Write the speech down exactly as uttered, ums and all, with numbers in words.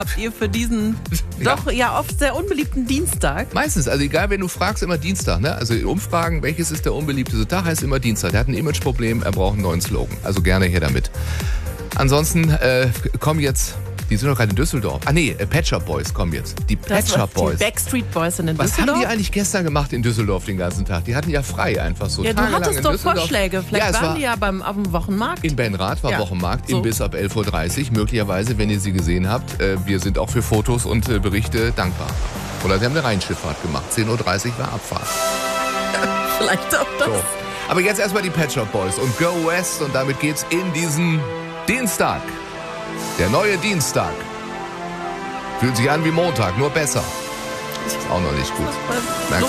habt ihr für diesen Ja. doch ja oft sehr unbeliebten Dienstag? Meistens, also egal, wenn du fragst, immer Dienstag. Ne? Also in Umfragen, welches ist der unbeliebteste Tag, heißt immer Dienstag. Der hat ein Imageproblem, er braucht einen neuen Slogan. Also gerne her damit. Ansonsten äh, kommen jetzt, die sind doch gerade in Düsseldorf. Ah nee, äh, Pet Shop Boys kommen jetzt. Die Pet Das war Shop Boys. Die Backstreet Boys sind in Was Düsseldorf. haben die eigentlich gestern gemacht in Düsseldorf den ganzen Tag? Die hatten ja frei einfach so. Ja, du tagelang hattest in doch Düsseldorf. Vorschläge. Vielleicht Ja, es waren war die ja beim, auf dem Wochenmarkt. in Benrath war Ja. Wochenmarkt, So. Imbiss ab elf Uhr dreißig. Möglicherweise, wenn ihr sie gesehen habt. Äh, wir sind auch für Fotos und äh, Berichte dankbar. Oder sie haben eine Rheinschifffahrt gemacht. zehn Uhr dreißig war Abfahrt. Vielleicht auch das. So. Aber jetzt erstmal die Pet Shop Boys und Go West. Und damit geht's in diesen Dienstag. Der neue Dienstag. Fühlt sich an wie Montag, nur besser. Ist auch noch nicht gut. Merkst du?